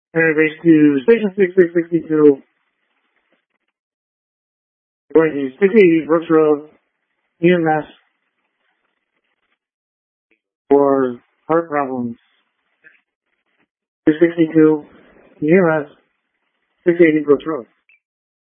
Base to Station 6662. Going to 680 Brooks Road, EMS, for heart problems. 662 EMS, 680 Brooks Road.